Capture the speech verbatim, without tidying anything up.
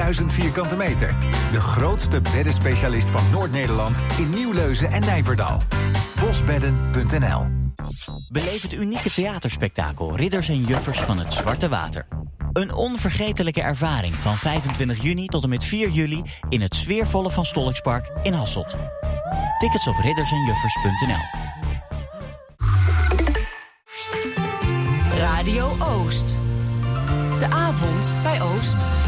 drieduizend vierkante meter. De grootste beddenspecialist van Noord-Nederland in Nieuwleuzen en Nijverdal. bosbedden punt n l. Beleef het unieke theaterspektakel Ridders en Juffers van het Zwarte Water. Een onvergetelijke ervaring van vijfentwintig juni tot en met vier juli in het sfeervolle Van Stollikspark in Hasselt. Tickets op ridders en juffers punt n l. Radio Oost. De avond bij Oost.